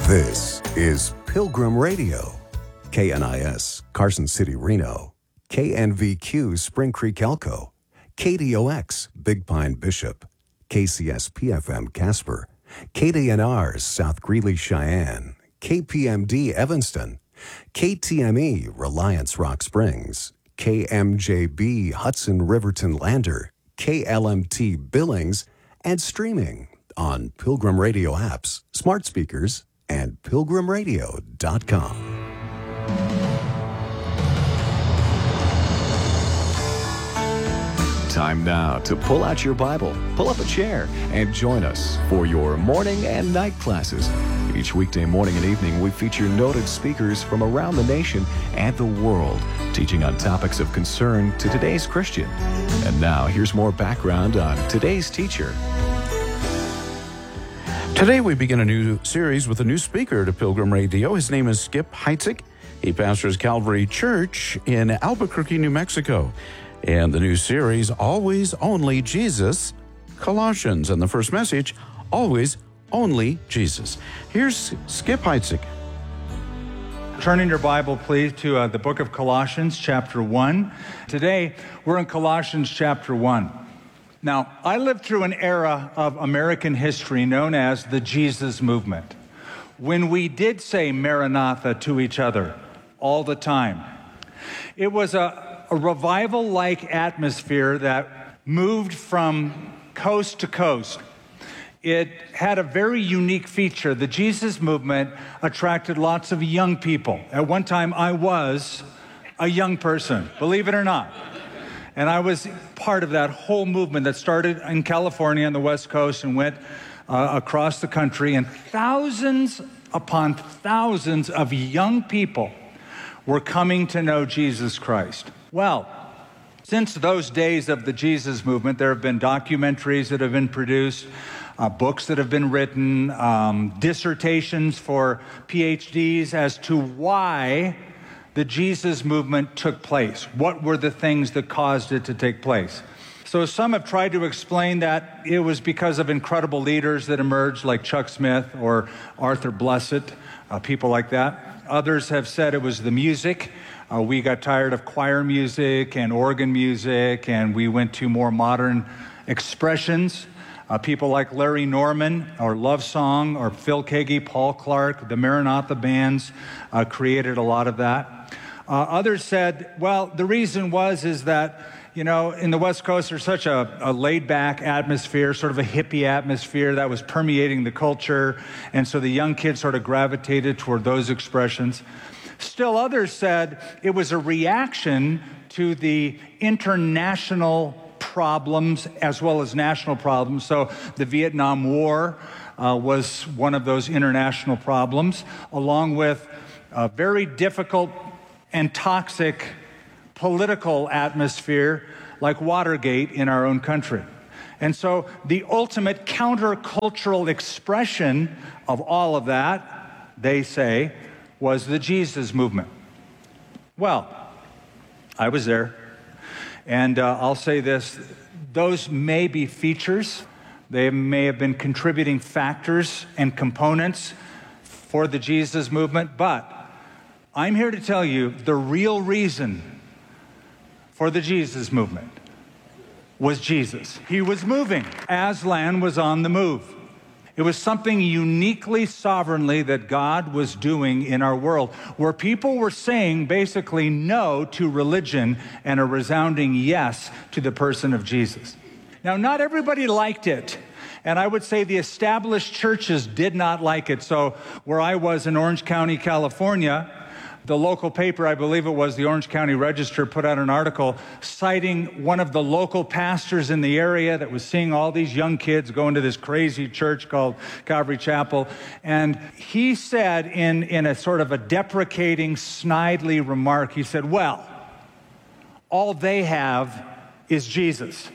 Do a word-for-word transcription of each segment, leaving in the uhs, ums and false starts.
This is Pilgrim Radio, K N I S, Carson City, Reno, K N V Q, Spring Creek, Elko, K D O X, Big Pine, Bishop, K C S P F M, Casper, K D N R, South Greeley, Cheyenne, K P M D, Evanston, K T M E, Reliance, Rock Springs, K M J B, Hudson, Riverton, Lander, K L M T, Billings, and streaming on Pilgrim Radio apps, smart speakers, and pilgrim radio dot com. Time now to pull out your Bible, pull up a chair, and join us for your morning and night classes. Each weekday morning and evening, we feature noted speakers from around the nation and the world, teaching on topics of concern to today's Christian. And now, here's more background on today's teacher. Today we begin a new series with a new speaker to Pilgrim Radio. His name is Skip Heitzig. He pastors Calvary Church in Albuquerque, New Mexico. And the new series, Always Only Jesus, Colossians. And the first message, Always Only Jesus. Here's Skip Heitzig. Turn in your Bible, please, to uh, the book of Colossians, chapter one. Today, we're in Colossians chapter one. Now, I lived through an era of American history known as the Jesus movement, when we did say Maranatha to each other all the time. It was a, a revival-like atmosphere that moved from coast to coast. It had a very unique feature. The Jesus movement attracted lots of young people. At one time, I was a young person, believe it or not. And I was part of that whole movement that started in California on the West Coast and went uh, across the country. And thousands upon thousands of young people were coming to know Jesus Christ. Well, since those days of the Jesus movement, there have been documentaries that have been produced, uh, books that have been written, um, dissertations for P H Ds as to why the Jesus movement took place. What were the things that caused it to take place? So some have tried to explain that it was because of incredible leaders that emerged, like Chuck Smith or Arthur Blessitt, uh, people like that. Others have said it was the music. Uh, we got tired of choir music and organ music, and we went to more modern expressions. Uh, people like Larry Norman, or Love Song, or Phil Keaggy, Paul Clark, the Maranatha bands uh, created a lot of that. Uh, others said, well, the reason was is that, you know, in the West Coast, there's such a, a laid-back atmosphere, sort of a hippie atmosphere that was permeating the culture, and so the young kids sort of gravitated toward those expressions. Still others said it was a reaction to the international problems as well as national problems. So the Vietnam War uh, was one of those international problems, along with a very difficult and toxic political atmosphere like Watergate in our own country. And so the ultimate countercultural expression of all of that, they say, was the Jesus movement. Well, I was there. And uh, I'll say this, those may be features. They may have been contributing factors and components for the Jesus movement, but I'm here to tell you the real reason for the Jesus movement was Jesus. He was moving. Aslan was on the move. It was something uniquely sovereignly that God was doing in our world, where people were saying basically no to religion and a resounding yes to the person of Jesus. Now, not everybody liked it. And I would say the established churches did not like it. So where I was in Orange County, California, the local paper, I believe it was the Orange County Register, put out an article citing one of the local pastors in the area that was seeing all these young kids going to this crazy church called Calvary Chapel. And he said in, in a sort of a deprecating, snidely remark, he said, well, all they have is Jesus.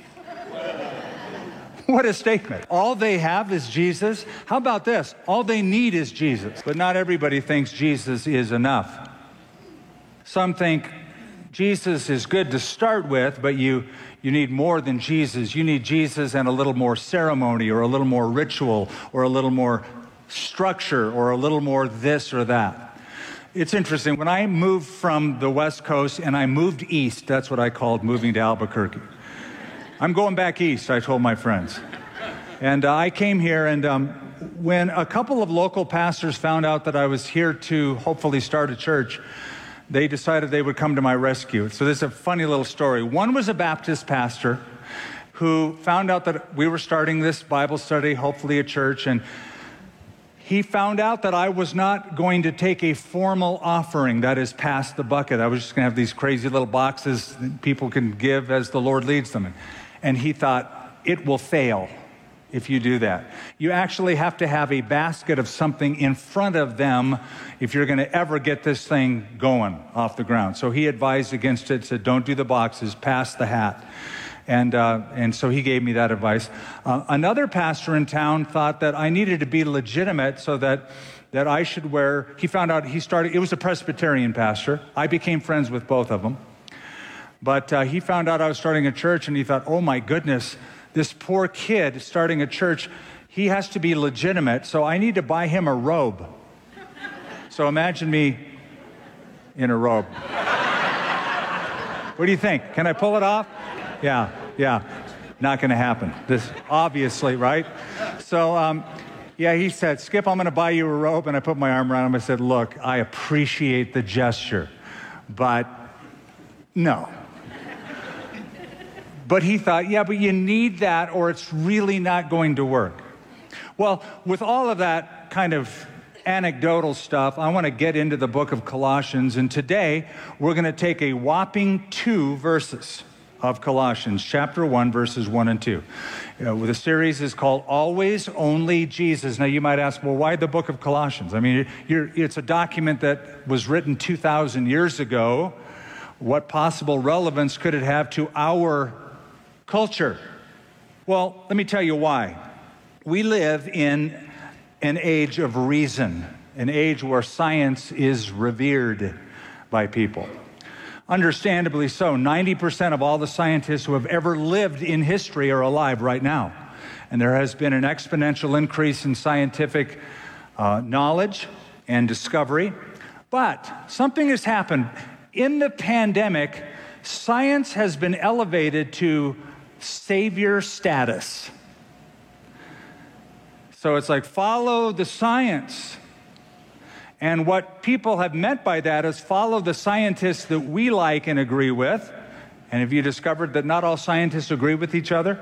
What a statement. All they have is Jesus. How about this? All they need is Jesus. But not everybody thinks Jesus is enough. Some think Jesus is good to start with, but you, you need more than Jesus. You need Jesus and a little more ceremony or a little more ritual or a little more structure or a little more this or that. It's interesting. When I moved from the West Coast and I moved east, that's what I called moving to Albuquerque. I'm going back east, I told my friends. And uh, I came here, and um, when a couple of local pastors found out that I was here to hopefully start a church, they decided they would come to my rescue. So this is a funny little story. One was a Baptist pastor who found out that we were starting this Bible study, hopefully a church, and he found out that I was not going to take a formal offering, that is, pass the bucket. I was just going to have these crazy little boxes that people can give as the Lord leads them. And he thought, it will fail if you do that. You actually have to have a basket of something in front of them if you're going to ever get this thing going off the ground. So he advised against it, said, don't do the boxes, pass the hat. And uh, and so he gave me that advice. Uh, another pastor in town thought that I needed to be legitimate so that that I should wear, he found out he started, it was a Presbyterian pastor. I became friends with both of them. But uh, he found out I was starting a church, and he thought, oh my goodness, this poor kid starting a church, he has to be legitimate, so I need to buy him a robe. So imagine me in a robe. What do you think? Can I pull it off? Yeah, yeah, not going to happen. This, obviously, right? So, um, yeah, he said, Skip, I'm going to buy you a robe. And I put my arm around him. I said, look, I appreciate the gesture, but no. But he thought, yeah, but you need that or it's really not going to work. Well, with all of that kind of anecdotal stuff, I want to get into the book of Colossians. And today, we're going to take a whopping two verses of Colossians, chapter one, verses one and two. You know, the series is called Always Only Jesus. Now, you might ask, well, why the book of Colossians? I mean, you're, it's a document that was written two thousand years ago. What possible relevance could it have to our culture? Well, let me tell you why. We live in an age of reason, an age where science is revered by people. Understandably so. ninety percent of all the scientists who have ever lived in history are alive right now. And there has been an exponential increase in scientific uh, knowledge and discovery. But something has happened. In the pandemic, science has been elevated to savior status. So it's like, follow the science. And what people have meant by that is follow the scientists that we like and agree with. And have you discovered that not all scientists agree with each other?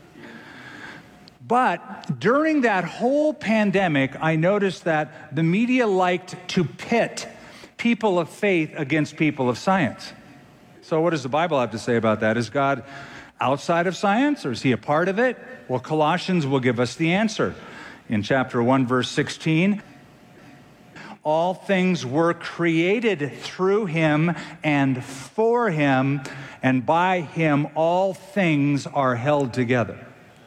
But during that whole pandemic, I noticed that the media liked to pit people of faith against people of science. So what does the Bible have to say about that? Is God outside of science, or is he a part of it? Well, Colossians will give us the answer. In chapter one, verse sixteen, all things were created through him and for him, and by him all things are held together.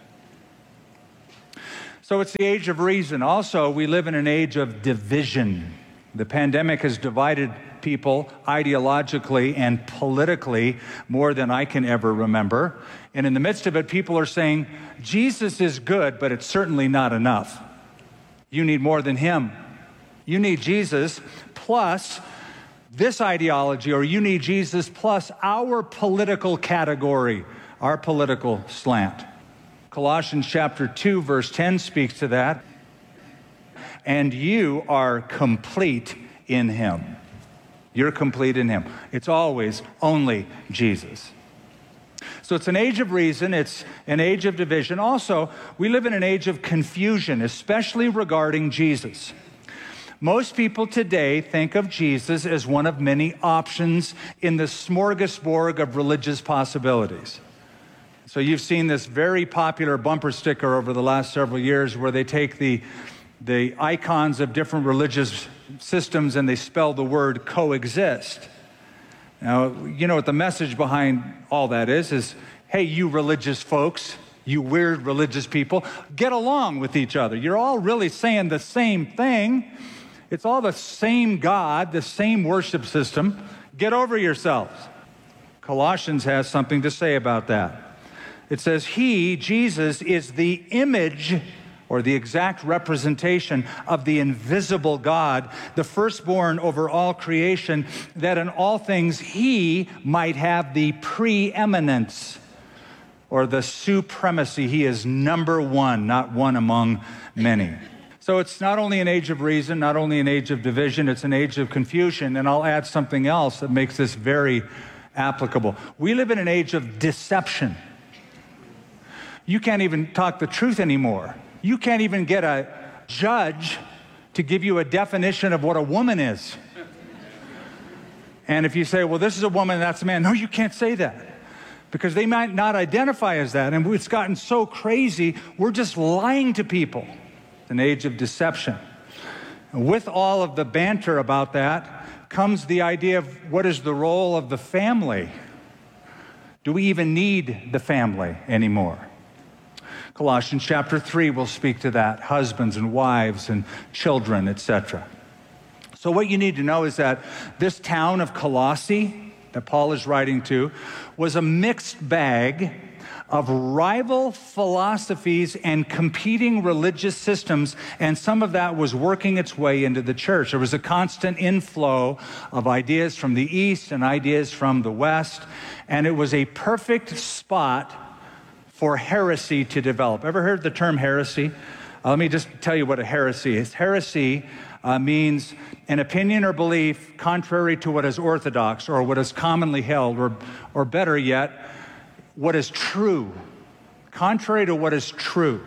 So it's the age of reason. Also, we live in an age of division. The pandemic has divided people ideologically and politically more than I can ever remember. And in the midst of it, people are saying, Jesus is good, but it's certainly not enough. You need more than him. You need Jesus plus this ideology, or you need Jesus plus our political category, our political slant. Colossians chapter two, verse ten speaks to that. And you are complete in him. You're complete in him. It's always only Jesus. So it's an age of reason. It's an age of division. Also, we live in an age of confusion, especially regarding Jesus. Most people today think of Jesus as one of many options in the smorgasbord of religious possibilities. So you've seen this very popular bumper sticker over the last several years where they take the, the icons of different religious systems and they spell the word coexist. Now, you know what the message behind all that is, is, hey, you religious folks, you weird religious people, get along with each other. You're all really saying the same thing. It's all the same God, the same worship system. Get over yourselves. Colossians has something to say about that. It says, he, Jesus, is the image or the exact representation of the invisible God, the firstborn over all creation, that in all things he might have the preeminence or the supremacy. He is number one, not one among many. So it's not only an age of reason, not only an age of division, it's an age of confusion. And I'll add something else that makes this very applicable. We live in an age of deception. You can't even talk the truth anymore. You can't even get a judge to give you a definition of what a woman is. And if you say, well, this is a woman, that's a man, no, you can't say that, because they might not identify as that. And it's gotten so crazy, we're just lying to people. It's an age of deception. And with all of the banter about that comes the idea of what is the role of the family? Do we even need the family anymore? Colossians chapter three will speak to that, husbands and wives and children, et cetera. So what you need to know is that this town of Colossae that Paul is writing to was a mixed bag of rival philosophies and competing religious systems, and some of that was working its way into the church. There was a constant inflow of ideas from the east and ideas from the west, and it was a perfect spot for heresy to develop. Ever heard the term heresy? Uh, let me just tell you what a heresy is. Heresy uh, means an opinion or belief contrary to what is orthodox or what is commonly held, or, or better yet, what is true, contrary to what is true.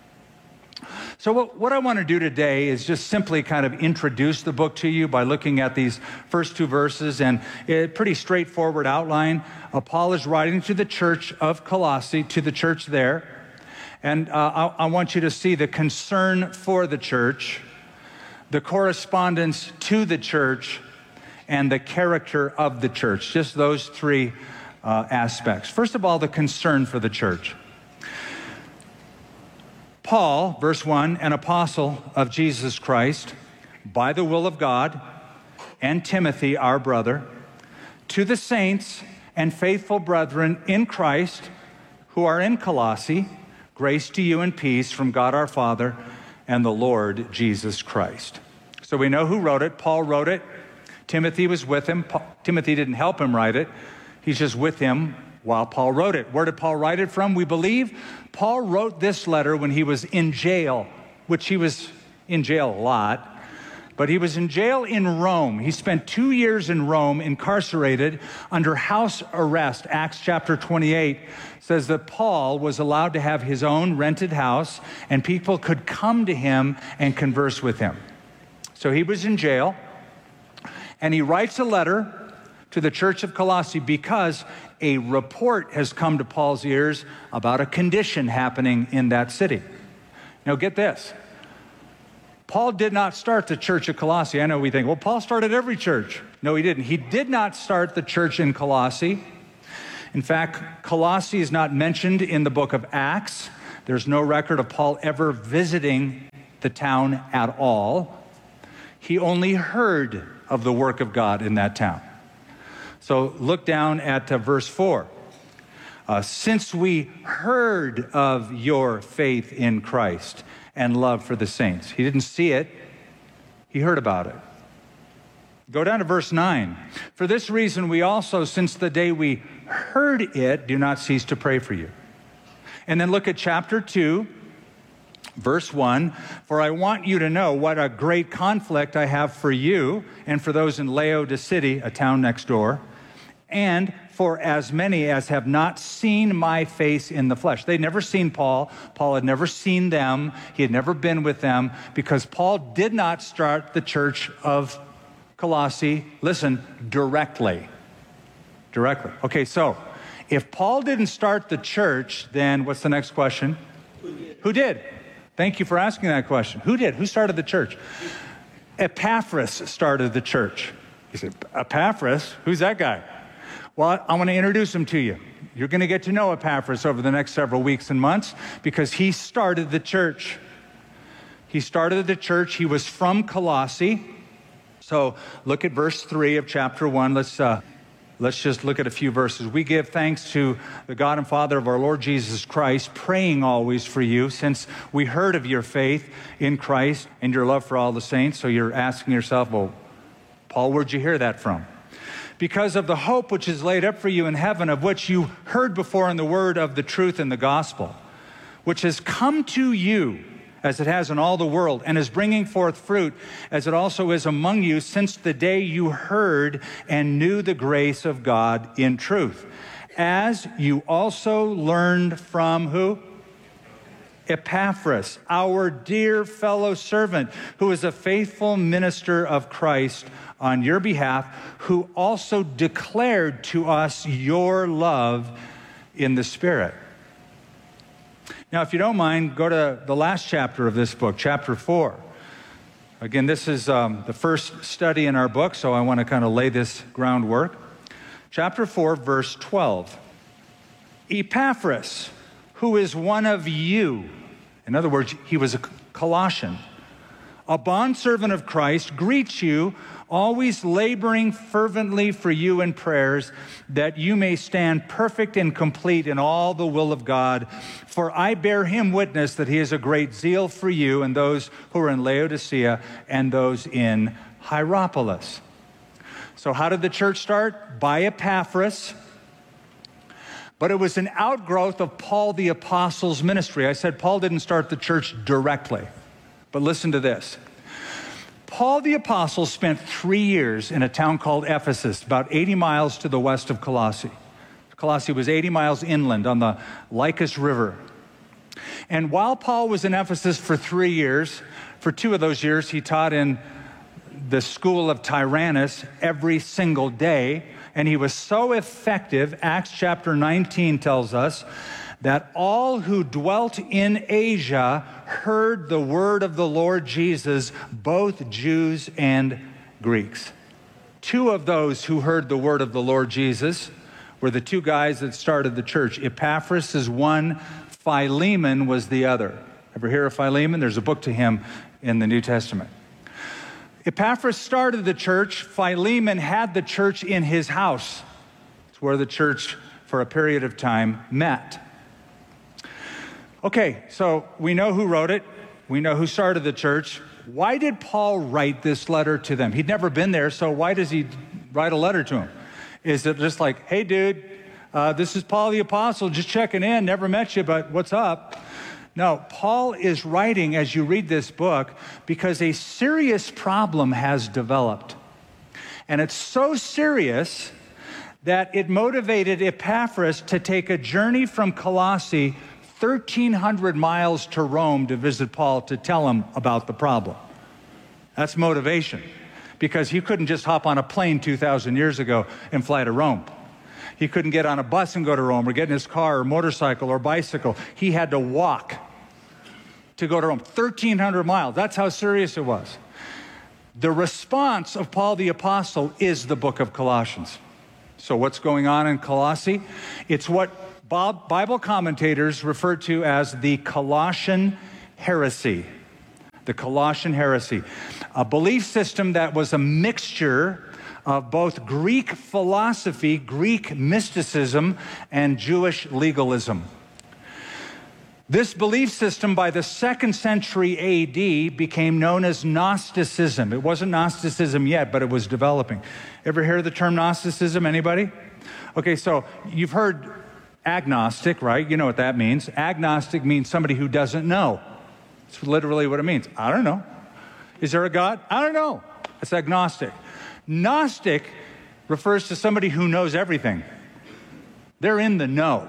So what, what I want to do today is just simply kind of introduce the book to you by looking at these first two verses, and a pretty straightforward outline. Uh, Paul is writing to the church of Colossae, to the church there, and uh, I, I want you to see the concern for the church, the correspondence to the church, and the character of the church. Just those three uh, aspects. First of all, the concern for the church. Paul, verse one, an apostle of Jesus Christ, by the will of God, and Timothy, our brother, to the saints and faithful brethren in Christ who are in Colossae, grace to you and peace from God our Father and the Lord Jesus Christ. So we know who wrote it. Paul wrote it. Timothy was with him. Paul, Timothy didn't help him write it. He's just with him while Paul wrote it. Where did Paul write it from? We believe Paul wrote this letter when he was in jail, which he was in jail a lot, but he was in jail in Rome. He spent two years in Rome, incarcerated under house arrest. Acts chapter twenty-eight says that Paul was allowed to have his own rented house, and people could come to him and converse with him. So he was in jail, and he writes a letter to the church of Colossae because a report has come to Paul's ears about a condition happening in that city. Now get this. Paul did not start the church of Colossae. I know we think, well, Paul started every church. No, he didn't. He did not start the church in Colossae. In fact, Colossae is not mentioned in the book of Acts. There's no record of Paul ever visiting the town at all. He only heard of the work of God in that town. So look down at uh, verse four. Uh, Since we heard of your faith in Christ and love for the saints. He didn't see it. He heard about it. Go down to verse nine. For this reason, we also, since the day we heard it, do not cease to pray for you. And then look at chapter two, verse one. For I want you to know what a great conflict I have for you and for those in Laodicea, a town next door, and for as many as have not seen my face in the flesh. They'd never seen Paul. Paul had never seen them. He had never been with them, because Paul did not start the church of Colossae, listen, directly. Directly. Okay, so if Paul didn't start the church, then what's the next question? Who did? Who did? Thank you for asking that question. Who did? Who started the church? Epaphras started the church. You said, Epaphras? Who's that guy? Well, I want to introduce him to you. You're going to get to know Epaphras over the next several weeks and months, because he started the church. He started the church. He was from Colossae. So look at verse three of chapter one. Let's uh, let's just look at a few verses. We give thanks to the God and Father of our Lord Jesus Christ, praying always for you, since we heard of your faith in Christ and your love for all the saints. So you're asking yourself, well, Paul, where'd you hear that from? Because of the hope which is laid up for you in heaven, of which you heard before in the word of the truth in the gospel, which has come to you, as it has in all the world, and is bringing forth fruit, as it also is among you, since the day you heard and knew the grace of God in truth, as you also learned from who? Epaphras, our dear fellow servant, who is a faithful minister of Christ on your behalf, who also declared to us your love in the Spirit. Now, if you don't mind, go to the last chapter of this book, chapter four. Again, this is um, the first study in our book, so I want to kind of lay this groundwork. Chapter four, verse twelve. Epaphras, who is one of you. In other words, he was a Colossian. A bondservant of Christ, greets you, always laboring fervently for you in prayers, that you may stand perfect and complete in all the will of God. For I bear him witness that he has a great zeal for you and those who are in Laodicea and those in Hierapolis. So how did the church start? By Epaphras. But it was an outgrowth of Paul the Apostle's ministry. I said Paul didn't start the church directly. But listen to this. Paul the Apostle spent three years in a town called Ephesus, about eighty miles to the west of Colossae. Colossae was eighty miles inland on the Lycus River. And while Paul was in Ephesus for three years, for two of those years he taught in the school of Tyrannus every single day. And he was so effective, Acts chapter nineteen tells us, that all who dwelt in Asia heard the word of the Lord Jesus, both Jews and Greeks. Two of those who heard the word of the Lord Jesus were the two guys that started the church. Epaphras is one, Philemon was the other. Ever hear of Philemon? There's a book to him in the New Testament. Epaphras started the church. Philemon had the church in his house. It's where the church, for a period of time, met. Okay, so we know who wrote it. We know who started the church. Why did Paul write this letter to them? He'd never been there, so why does he write a letter to them? Is it just like, hey, dude, uh, this is Paul the Apostle, just checking in, never met you, but what's up? No, Paul is writing, as you read this book, because a serious problem has developed. And it's so serious that it motivated Epaphras to take a journey from Colossae thirteen hundred miles to Rome to visit Paul to tell him about the problem. That's motivation, because he couldn't just hop on a plane two thousand years ago and fly to Rome. He couldn't get on a bus and go to Rome or get in his car or motorcycle or bicycle. He had to walk to go to Rome, thirteen hundred miles. That's how serious it was. The response of Paul the Apostle is the book of Colossians. So what's going on in Colossae? It's what Bible commentators refer to as the Colossian heresy. The Colossian heresy, a belief system that was a mixture of both Greek philosophy, Greek mysticism, and Jewish legalism. This belief system by the second century A D became known as Gnosticism. It wasn't Gnosticism yet, but it was developing. Ever hear the term Gnosticism, anybody? Okay, so you've heard agnostic, right? You know what that means. Agnostic means somebody who doesn't know. It's literally what it means. I don't know. Is there a God? I don't know. It's agnostic. Gnostic refers to somebody who knows everything. They're in the know.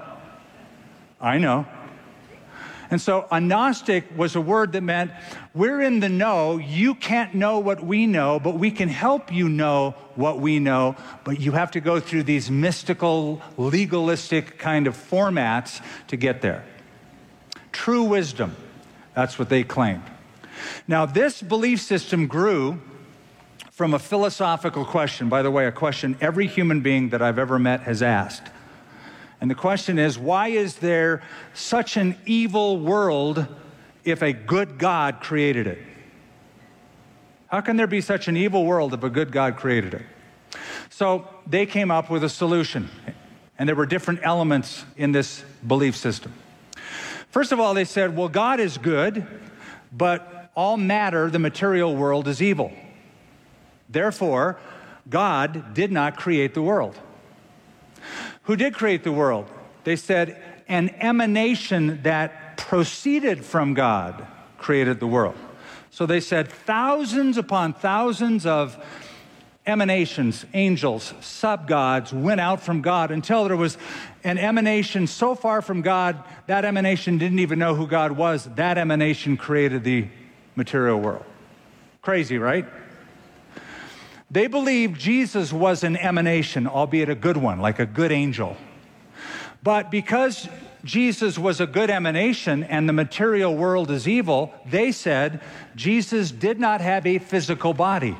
I know. And so a Gnostic was a word that meant we're in the know. You can't know what we know, but we can help you know what we know. But you have to go through these mystical, legalistic kind of formats to get there. True wisdom. That's what they claimed. Now, this belief system grew from a philosophical question. By the way, a question every human being that I've ever met has asked. And the question is, why is there such an evil world if a good God created it? How can there be such an evil world if a good God created it? So they came up with a solution, and there were different elements in this belief system. First of all, they said, well, God is good, but all matter, the material world, is evil. Therefore, God did not create the world. Who did create the world? They said, an emanation that proceeded from God created the world. So they said thousands upon thousands of emanations, angels, sub-gods went out from God until there was an emanation so far from God, that emanation didn't even know who God was. That emanation created the material world. Crazy, right? They believed Jesus was an emanation, albeit a good one, like a good angel. But because Jesus was a good emanation and the material world is evil, they said Jesus did not have a physical body.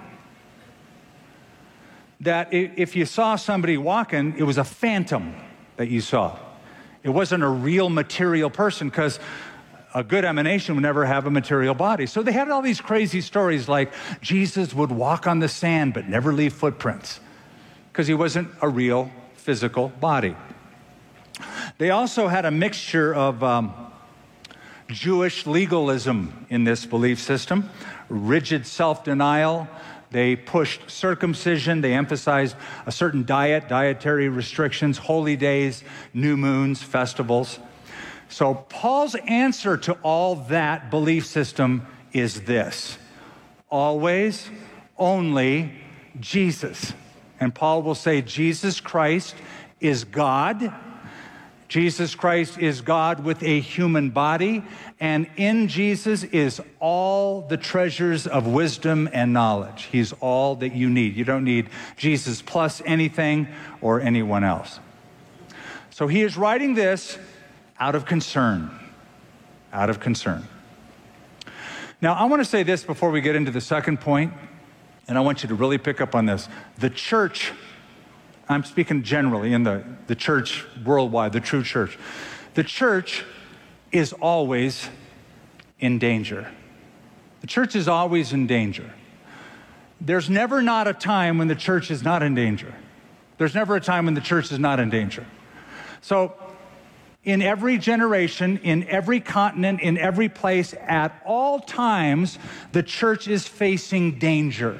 That if you saw somebody walking, it was a phantom that you saw. It wasn't a real material person, because a good emanation would never have a material body. So they had all these crazy stories like Jesus would walk on the sand but never leave footprints, because he wasn't a real physical body. They also had a mixture of um, Jewish legalism in this belief system, rigid self-denial. They pushed circumcision. They emphasized a certain diet, dietary restrictions, holy days, new moons, festivals. So Paul's answer to all that belief system is this: always, only Jesus. And Paul will say Jesus Christ is God. Jesus Christ is God with a human body, and in Jesus is all the treasures of wisdom and knowledge. He's all that you need. You don't need Jesus plus anything or anyone else. So he is writing this out of concern, out of concern. Now, I want to say this before we get into the second point, and I want you to really pick up on this. The church, I'm speaking generally in the, the church worldwide, the true church. The church is always in danger. The church is always in danger. There's never not a time when the church is not in danger. There's never a time when the church is not in danger. So in every generation, in every continent, in every place, at all times, the church is facing danger.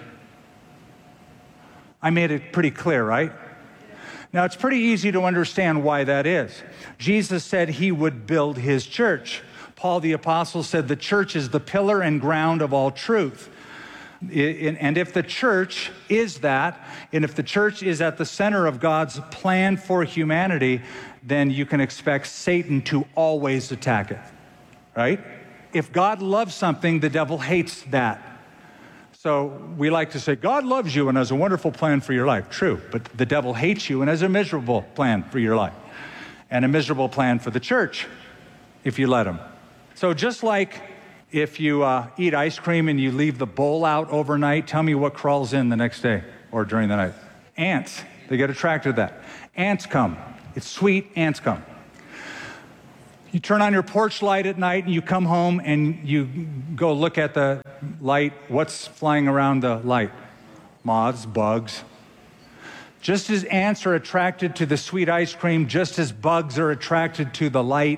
I made it pretty clear, right? Now, it's pretty easy to understand why that is. Jesus said he would build his church. Paul the Apostle said the church is the pillar and ground of all truth. And if the church is that, and if the church is at the center of God's plan for humanity, then you can expect Satan to always attack it, right? If God loves something, the devil hates that. So we like to say, God loves you and has a wonderful plan for your life. True, but the devil hates you and has a miserable plan for your life, and a miserable plan for the church if you let him. So just like if you uh, eat ice cream and you leave the bowl out overnight, tell me what crawls in the next day or during the night. Ants. They get attracted to that. Ants come. It's sweet, ants come. You turn on your porch light at night and you come home and you go look at the light. What's flying around the light? Moths, bugs. Just as ants are attracted to the sweet ice cream, just as bugs are attracted to the light,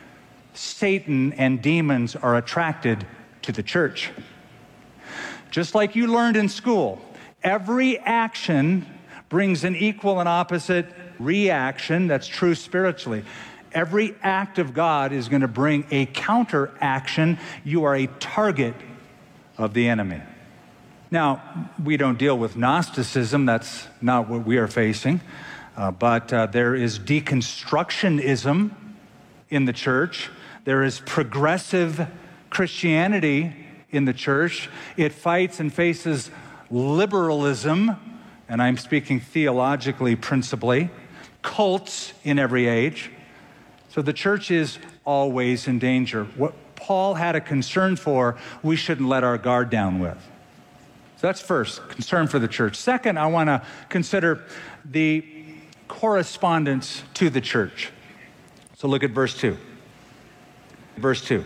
Satan and demons are attracted to the church. Just like you learned in school, every action brings an equal and opposite reaction. That's true spiritually. Every act of God is going to bring a counteraction. You are a target of the enemy. Now, we don't deal with Gnosticism. That's not what we are facing. Uh, but uh, there is deconstructionism in the church. There is progressive Christianity in the church. It fights and faces liberalism, and I'm speaking theologically principally, cults in every age. So the church is always in danger. What Paul had a concern for, we shouldn't let our guard down with. So that's first, concern for the church. Second, I want to consider the correspondence to the church. So look at verse two. Verse two.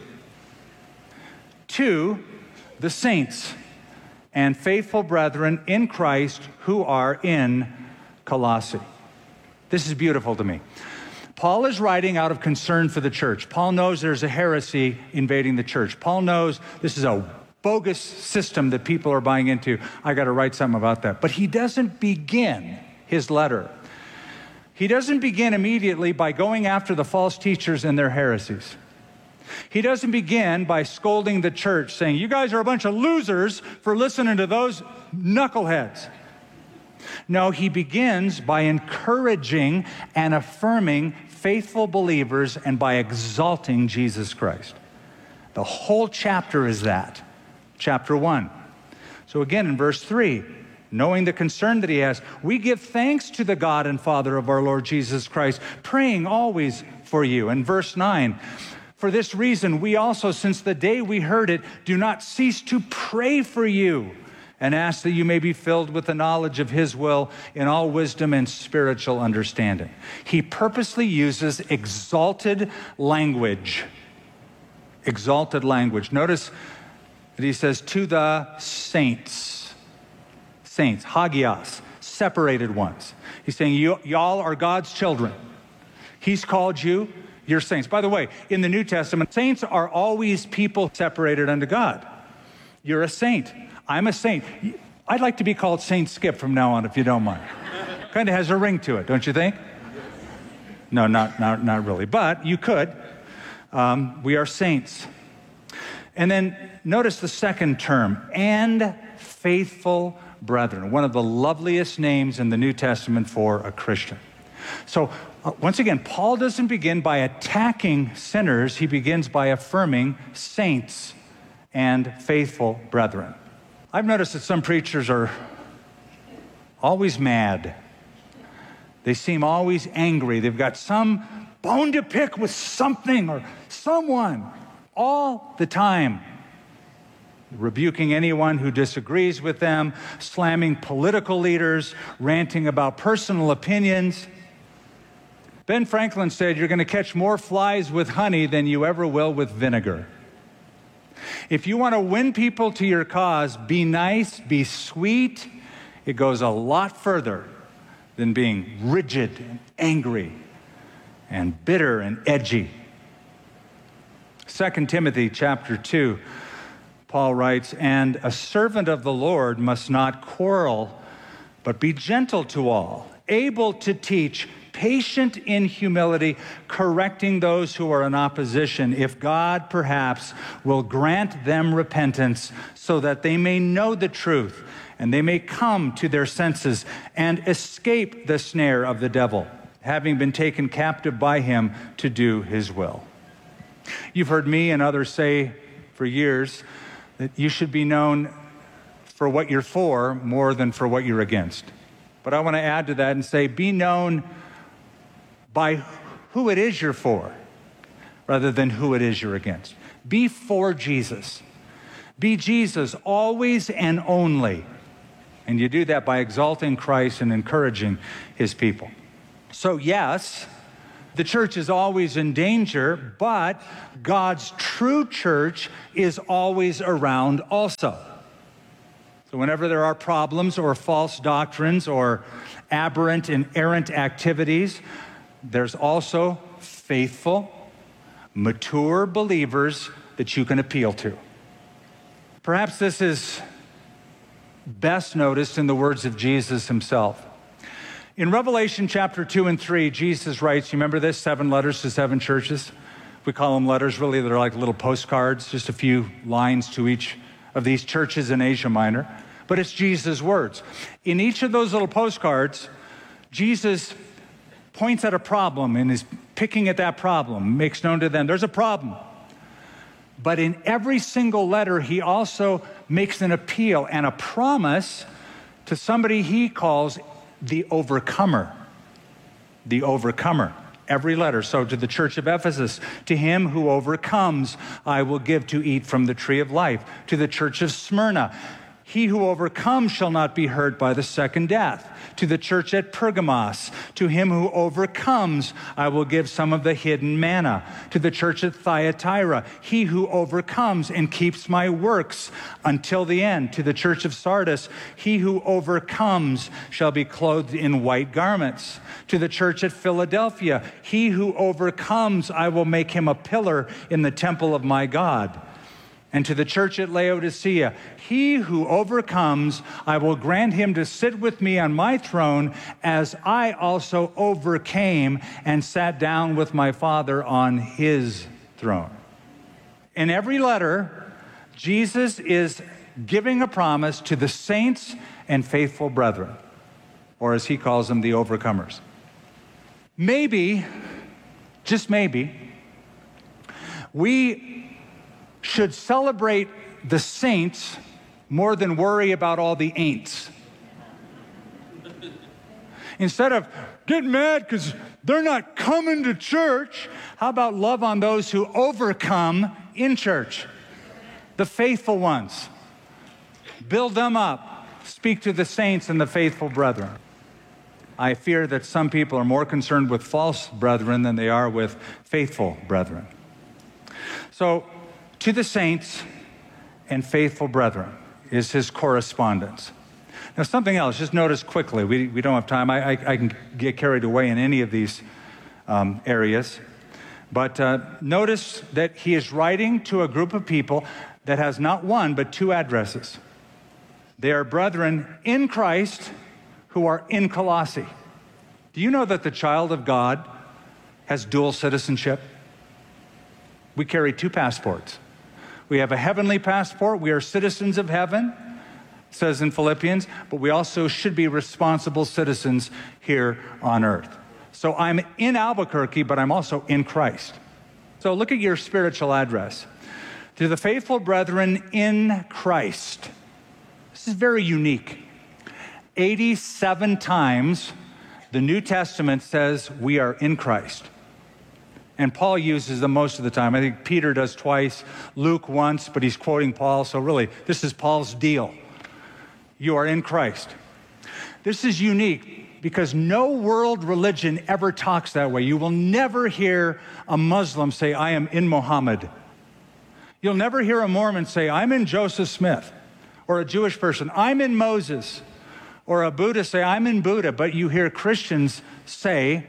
To the saints and faithful brethren in Christ who are in Colossae. This is beautiful to me. Paul is writing out of concern for the church. Paul knows there's a heresy invading the church. Paul knows this is a bogus system that people are buying into. I got to write something about that. But he doesn't begin his letter. He doesn't begin immediately by going after the false teachers and their heresies. He doesn't begin by scolding the church, saying, you guys are a bunch of losers for listening to those knuckleheads. No, he begins by encouraging and affirming faithful believers and by exalting Jesus Christ. The whole chapter is that. Chapter one. So again, in verse three, knowing the concern that he has, we give thanks to the God and Father of our Lord Jesus Christ, praying always for you. In verse nine, for this reason, we also, since the day we heard it, do not cease to pray for you and ask that you may be filled with the knowledge of his will in all wisdom and spiritual understanding. He purposely uses exalted language. Exalted language. Notice that he says, to the saints. Saints, hagios, separated ones. He's saying, you, y'all are God's children. He's called you, you're saints. By the way, in the New Testament, saints are always people separated unto God. You're a saint. I'm a saint. I'd like to be called Saint Skip from now on, if you don't mind. Kind of has a ring to it, don't you think? No, not, not, not really, but you could. Um, we are saints. And then notice the second term, and faithful brethren, one of the loveliest names in the New Testament for a Christian. So uh, once again, Paul doesn't begin by attacking sinners. He begins by affirming saints and faithful brethren. I've noticed that some preachers are always mad. They seem always angry. They've got some bone to pick with something or someone all the time. Rebuking anyone who disagrees with them, slamming political leaders, ranting about personal opinions. Ben Franklin said, you're going to catch more flies with honey than you ever will with vinegar. If you want to win people to your cause, be nice, be sweet. It goes a lot further than being rigid and angry and bitter and edgy. Second Timothy chapter two, Paul writes, and a servant of the Lord must not quarrel, but be gentle to all, able to teach, patient in humility, correcting those who are in opposition, if God perhaps will grant them repentance so that they may know the truth and they may come to their senses and escape the snare of the devil, having been taken captive by him to do his will. You've heard me and others say for years that you should be known for what you're for more than for what you're against. But I want to add to that and say, be known by who it is you're for, rather than who it is you're against. Be for Jesus. Be Jesus always and only. And you do that by exalting Christ and encouraging his people. So yes, the church is always in danger, but God's true church is always around also. So whenever there are problems or false doctrines or aberrant and errant activities, there's also faithful, mature believers that you can appeal to. Perhaps this is best noticed in the words of Jesus himself. In Revelation chapter two and three, Jesus writes, you remember this, seven letters to seven churches? We call them letters, really, they're like little postcards, just a few lines to each of these churches in Asia Minor. But it's Jesus' words. In each of those little postcards, Jesus points at a problem and is picking at that problem, makes known to them there's a problem. But in every single letter, he also makes an appeal and a promise to somebody he calls the overcomer. The overcomer. Every letter. So to the church of Ephesus, to him who overcomes, I will give to eat from the tree of life. To the church of Smyrna, He who overcomes shall not be hurt by the second death. To the church at Pergamos, to him who overcomes, I will give some of the hidden manna. To the church at Thyatira, he who overcomes and keeps my works until the end. To the church of Sardis, he who overcomes shall be clothed in white garments. To the church at Philadelphia, he who overcomes, I will make him a pillar in the temple of my God. And to the church at Laodicea, he who overcomes, I will grant him to sit with me on my throne, as I also overcame and sat down with my Father on his throne. In every letter, Jesus is giving a promise to the saints and faithful brethren, or as he calls them, the overcomers. Maybe, just maybe, we should celebrate the saints more than worry about all the ain'ts. Instead of getting mad because they're not coming to church, how about love on those who overcome in church? The faithful ones. Build them up. Speak to the saints and the faithful brethren. I fear that some people are more concerned with false brethren than they are with faithful brethren. So, to the saints and faithful brethren is his correspondence. Now, something else, just notice quickly. We, we don't have time. I, I, I can get carried away in any of these um, areas. But uh, notice that he is writing to a group of people that has not one, but two addresses. They are brethren in Christ who are in Colossae. Do you know that the child of God has dual citizenship? We carry two passports. We have a heavenly passport. We are citizens of heaven, it says in Philippians, but we also should be responsible citizens here on earth. So I'm in Albuquerque, but I'm also in Christ. So look at your spiritual address. To the faithful brethren in Christ. This is very unique. eighty-seven times the New Testament says we are in Christ. And Paul uses them most of the time. I think Peter does twice, Luke once, but he's quoting Paul. So really, this is Paul's deal. You are in Christ. This is unique because no world religion ever talks that way. You will never hear a Muslim say, I am in Muhammad. You'll never hear a Mormon say, I'm in Joseph Smith. Or a Jewish person, I'm in Moses. Or a Buddhist say, I'm in Buddha. But you hear Christians say,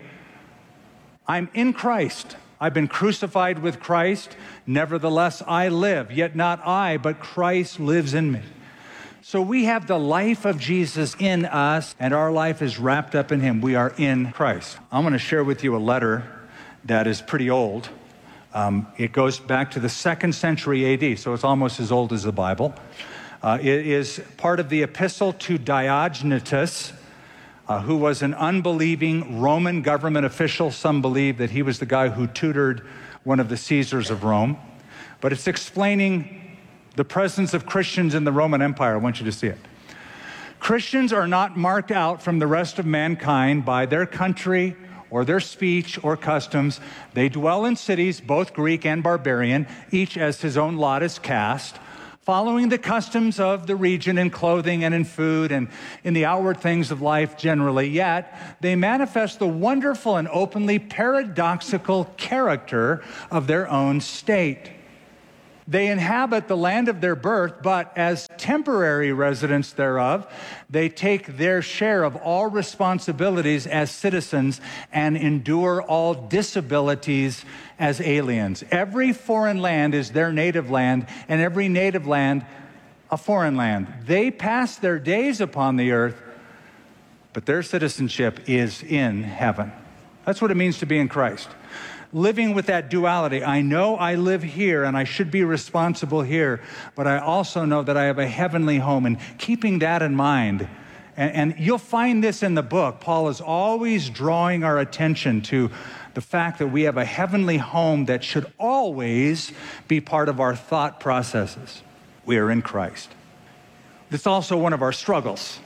I'm in Christ. I've been crucified with Christ. Nevertheless, I live. Yet not I, but Christ lives in me. So we have the life of Jesus in us, and our life is wrapped up in him. We are in Christ. I'm going to share with you a letter that is pretty old. Um, it goes back to the second century A D, so it's almost as old as the Bible. Uh, it is part of the epistle to Diognetus, Uh, who was an unbelieving Roman government official. Some believe that he was the guy who tutored one of the Caesars of Rome. But it's explaining the presence of Christians in the Roman Empire. I want you to see it. Christians are not marked out from the rest of mankind by their country or their speech or customs. They dwell in cities, both Greek and barbarian, each as his own lot is cast, following the customs of the region in clothing and in food and in the outward things of life generally, yet they manifest the wonderful and openly paradoxical character of their own state. They inhabit the land of their birth, but as temporary residents thereof, they take their share of all responsibilities as citizens and endure all disabilities as aliens. Every foreign land is their native land, and every native land a foreign land. They pass their days upon the earth, but their citizenship is in heaven. That's what it means to be in Christ. Living with that duality. I know I live here and I should be responsible here, but I also know that I have a heavenly home, and keeping that in mind. And, and you'll find this in the book. Paul is always drawing our attention to the fact that we have a heavenly home that should always be part of our thought processes. We are in Christ. It's also one of our struggles.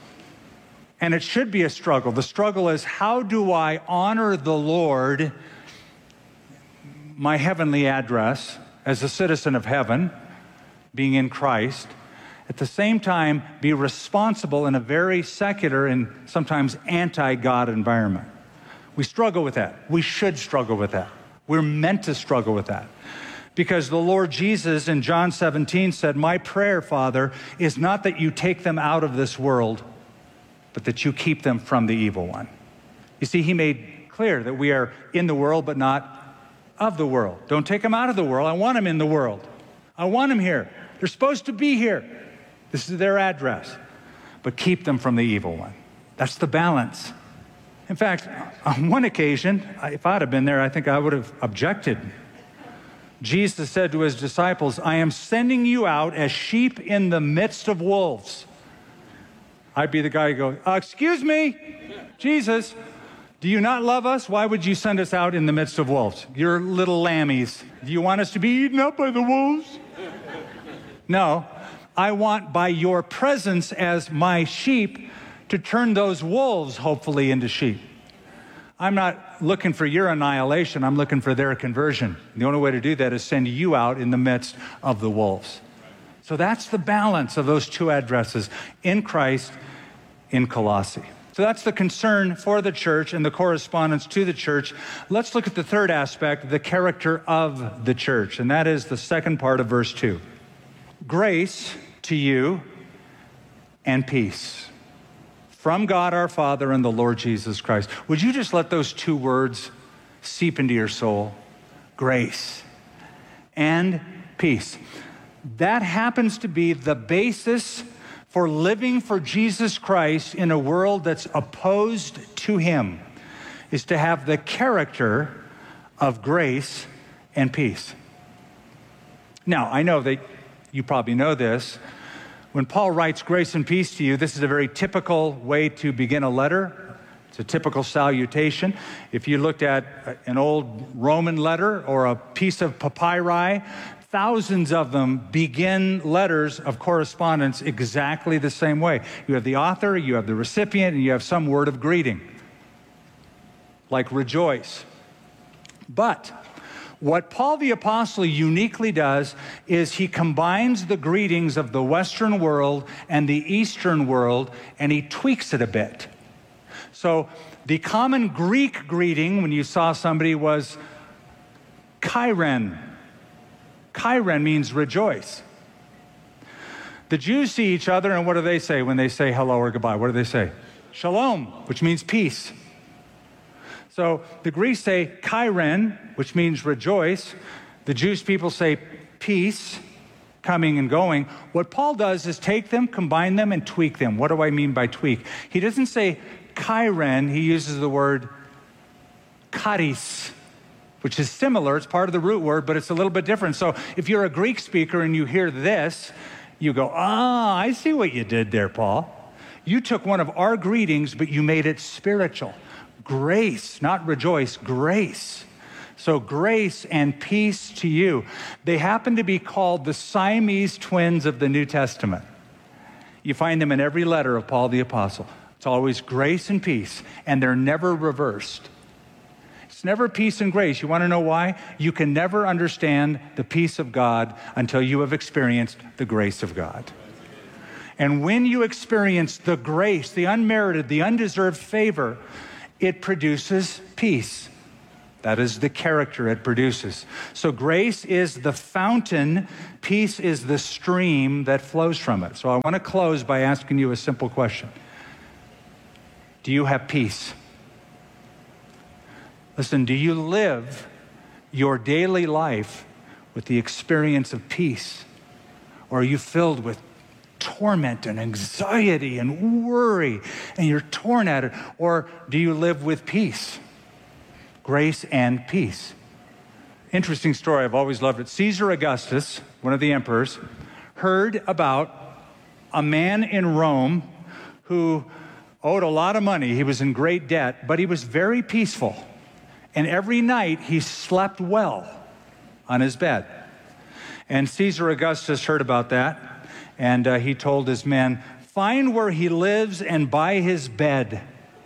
And it should be a struggle. The struggle is, how do I honor the Lord, my heavenly address, as a citizen of heaven, being in Christ, at the same time be responsible in a very secular and sometimes anti-God environment. We struggle with that. We should struggle with that. We're meant to struggle with that. Because the Lord Jesus in John seventeen said, "My prayer, Father, is not that you take them out of this world, but that you keep them from the evil one." You see, he made clear that we are in the world, but not of the world. Don't take them out of the world. I want them in the world. I want them here. They're supposed to be here. This is their address. But keep them from the evil one. That's the balance. In fact, on one occasion, if I'd have been there, I think I would have objected. Jesus said to his disciples, "I am sending you out as sheep in the midst of wolves." I'd be the guy who goes, uh, excuse me, Jesus, do you not love us? Why would you send us out in the midst of wolves? You're little lammies. Do you want us to be eaten up by the wolves? No, I want by your presence as my sheep to turn those wolves hopefully into sheep. I'm not looking for your annihilation. I'm looking for their conversion. The only way to do that is send you out in the midst of the wolves. So that's the balance of those two addresses in Christ, in Colossae. So that's the concern for the church and the correspondence to the church. Let's look at the third aspect, the character of the church, and that is the second part of verse two. Grace to you and peace from God our Father and the Lord Jesus Christ. Would you just let those two words seep into your soul? Grace and peace. That happens to be the basis for living for Jesus Christ in a world that's opposed to him, is to have the character of grace and peace. Now, I know that you probably know this. When Paul writes grace and peace to you, this is a very typical way to begin a letter. It's a typical salutation. If you looked at an old Roman letter or a piece of papyri, thousands of them begin letters of correspondence exactly the same way. You have the author, you have the recipient, and you have some word of greeting, like rejoice. But what Paul the Apostle uniquely does is he combines the greetings of the Western world and the Eastern world, and he tweaks it a bit. So the common Greek greeting when you saw somebody was Chiren. Chiren means rejoice. The Jews see each other, and what do they say when they say hello or goodbye? What do they say? Shalom, which means peace. So the Greeks say Chiren, which means rejoice. The Jewish people say peace, coming and going. What Paul does is take them, combine them, and tweak them. What do I mean by tweak? He doesn't say Chiren, he uses the word charis, which is similar. It's part of the root word, but it's a little bit different. So if you're a Greek speaker and you hear this, you go, ah, I see what you did there, Paul. You took one of our greetings, but you made it spiritual. Grace, not rejoice, grace. So grace and peace to you. They happen to be called the Siamese twins of the New Testament. You find them in every letter of Paul the Apostle. It's always grace and peace, and they're never reversed. It's never peace and grace. You want to know why? You can never understand the peace of God until you have experienced the grace of God. And when you experience the grace, the unmerited, the undeserved favor, it produces peace. That is the character it produces. So grace is the fountain, peace is the stream that flows from it. So I want to close by asking you a simple question. Do you have peace? Listen, do you live your daily life with the experience of peace? Or are you filled with torment and anxiety and worry, and you're torn at it? Or do you live with peace? Grace and peace. Interesting story, I've always loved it. Caesar Augustus, one of the emperors, heard about a man in Rome who owed a lot of money. He was in great debt, but he was very peaceful. And every night he slept well on his bed. And Caesar Augustus heard about that. And uh, he told his men, find where he lives and buy his bed.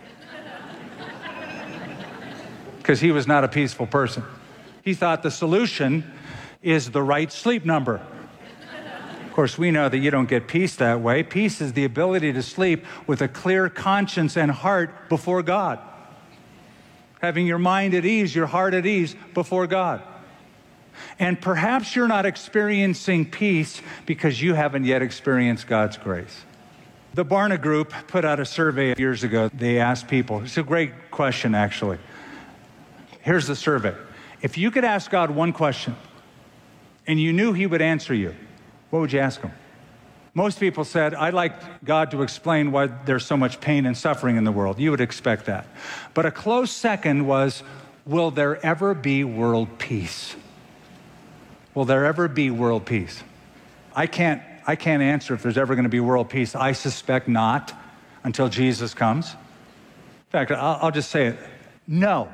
Because he was not a peaceful person. He thought the solution is the right sleep number. course, we know that you don't get peace that way. Peace is the ability to sleep with a clear conscience and heart before God. Having your mind at ease, your heart at ease before God. And perhaps you're not experiencing peace because you haven't yet experienced God's grace. The Barna Group put out a survey years ago. They asked people, it's a great question actually. Here's the survey. If you could ask God one question and you knew he would answer you, what would you ask him? Most people said, I'd like God to explain why there's so much pain and suffering in the world. You would expect that. But a close second was, will there ever be world peace? Will there ever be world peace? I can't, I can't answer if there's ever going to be world peace. I suspect not until Jesus comes. In fact, I'll, I'll just say it, no.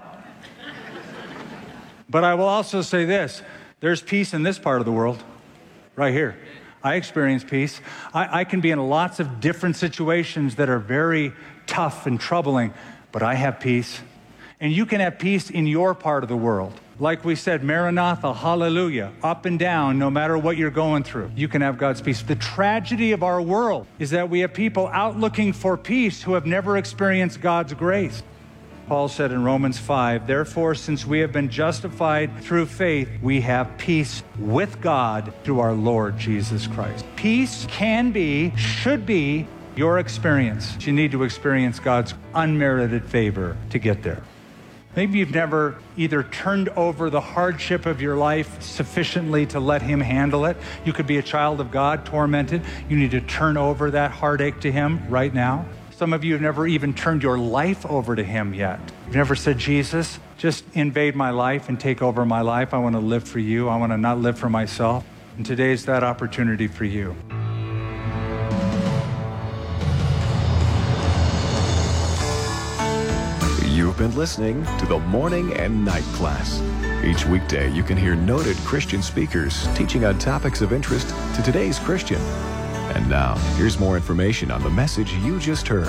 But I will also say this, there's peace in this part of the world, right here. I experience peace. I, I can be in lots of different situations that are very tough and troubling, but I have peace. And you can have peace in your part of the world. Like we said, Maranatha, hallelujah, up and down, no matter what you're going through, you can have God's peace. The tragedy of our world is that we have people out looking for peace who have never experienced God's grace. Paul said in Romans five, therefore, since we have been justified through faith, we have peace with God through our Lord Jesus Christ. Peace can be, should be, your experience. You need to experience God's unmerited favor to get there. Maybe you've never either turned over the hardship of your life sufficiently to let him handle it. You could be a child of God, tormented. You need to turn over that heartache to him right now. Some of you have never even turned your life over to him yet. You've never said, Jesus, just invade my life and take over my life. I want to live for you. I want to not live for myself. And today's that opportunity for you. You've been listening to the Morning and Night Class. Each weekday, you can hear noted Christian speakers teaching on topics of interest to today's Christian. And now, here's more information on the message you just heard.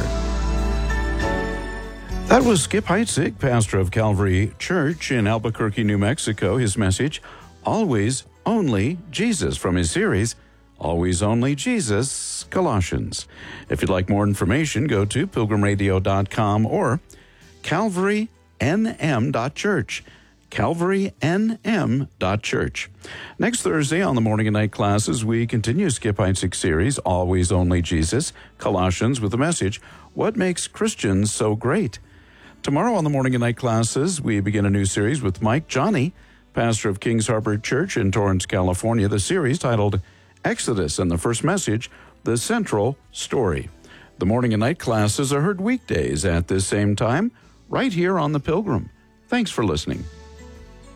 That was Skip Heitzig, pastor of Calvary Church in Albuquerque, New Mexico. His message, Always Only Jesus, from his series, Always Only Jesus, Colossians. If you'd like more information, go to pilgrim radio dot com or calvary n m dot church. calvary n m dot church. Next Thursday on the Morning and Night Classes, we continue Skip Heitzig's series, Always Only Jesus, Colossians, with the message, What Makes Christians So Great? Tomorrow on the Morning and Night Classes, we begin a new series with Mike Johnny, pastor of Kings Harbor Church in Torrance, California. The series titled Exodus, and the first message, The Central Story. The Morning and Night Classes are heard weekdays at this same time, right here on The Pilgrim. Thanks for listening.